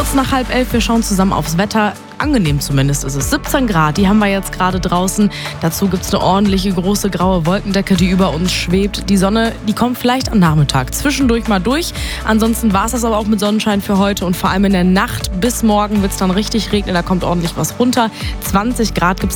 Kurz nach 10:30, wir schauen zusammen aufs Wetter. Angenehm zumindest ist es. 17 Grad, die haben wir jetzt gerade draußen. Dazu gibt es eine ordentliche große graue Wolkendecke, die über uns schwebt. Die Sonne, die kommt vielleicht am Nachmittag zwischendurch mal durch. Ansonsten war es das aber auch mit Sonnenschein für heute und vor allem in der Nacht bis morgen wird es dann richtig regnen. Da kommt ordentlich was runter. 20 Grad gibt es